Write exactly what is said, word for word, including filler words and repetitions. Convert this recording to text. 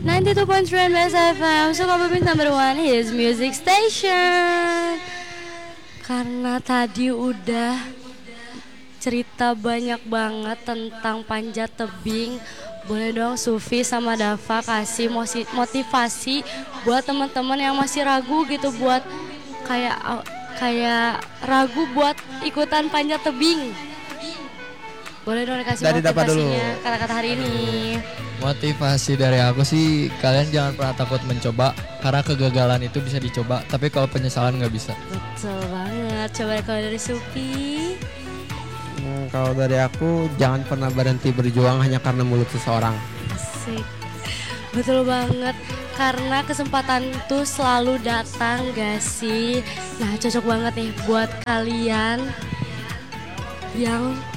ninety-two point three Best F M, Sukabumi number one his music station. Karena tadi udah cerita banyak banget tentang panjat tebing, boleh dong Sufi sama Dava kasih motivasi buat teman-teman yang masih ragu gitu, buat kayak kayak ragu buat ikutan panjat tebing. Boleh dong dikasih dari motivasinya kata-kata hari ini. Motivasi dari aku sih, kalian jangan pernah takut mencoba, karena kegagalan itu bisa dicoba, tapi kalau penyesalan nggak bisa. Betul banget. Coba kalau dari Supi. Hmm, kalau dari aku, jangan pernah berhenti berjuang hanya karena mulut seseorang. Asik. Betul banget. Karena kesempatan tuh selalu datang gak sih? Nah cocok banget nih buat kalian yang